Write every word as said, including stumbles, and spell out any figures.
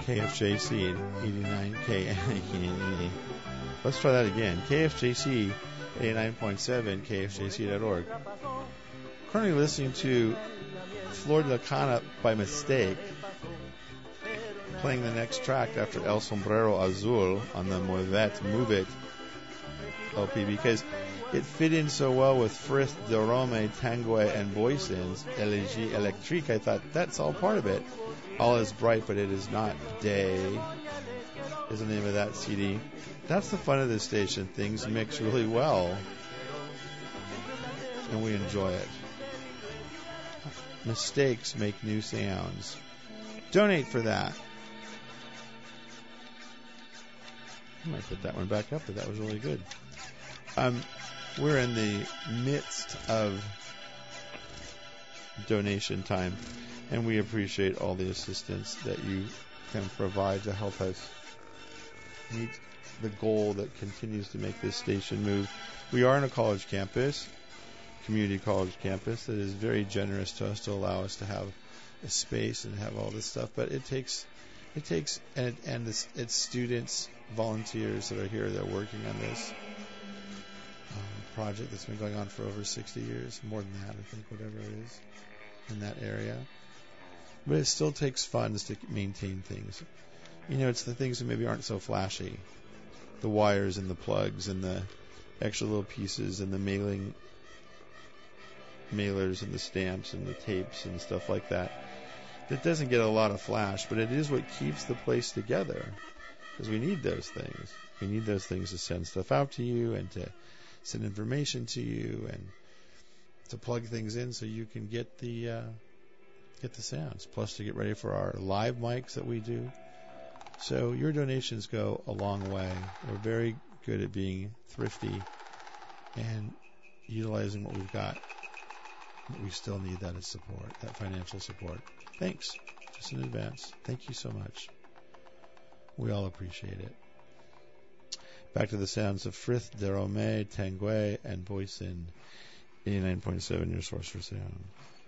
K F J C eighty-nine K. Let's try that again. K F J C eighty-nine point seven, K F J C dot org. Currently listening to Flor de la Cana by mistake, playing the next track after El Sombrero Azul on the Movet Move It L P because it fit in so well with Frith, Dorome, Tangue, and Boysins, Elegie Electrique. I thought that's all part of it. All is bright, but it is not day, is the name of that C D. That's the fun of this station. Things mix really well, and we enjoy it. Mistakes make new sounds. Donate for that. I might put that one back up, but that was really good. Um, we're in the midst of donation time, and we appreciate all the assistance that you can provide to help us meet the goal that continues to make this station move. We are in a college campus, community college campus, that is very generous to us to allow us to have a space and have all this stuff. But it takes, it takes, and, and this, it's students, volunteers that are here that are working on this um, project that's been going on for over sixty years, more than that, I think, whatever it is, in that area. But it still takes funds to maintain things. You know, it's the things that maybe aren't so flashy. The wires and the plugs and the extra little pieces and the mailing mailers and the stamps and the tapes and stuff like that. It doesn't get a lot of flash, but it is what keeps the place together, because we need those things. We need those things to send stuff out to you and to send information to you and to plug things in so you can get the uh, get the sounds. Plus to get ready for our live mics that we do. So your donations go a long way. We're very good at being thrifty and utilizing what we've got. But we still need that as support, that financial support. Thanks, just in advance. Thank you so much. We all appreciate it. Back to the sounds of Frith, Dorome, Tangue, and Boysin. eighty-nine point seven, your source for sound.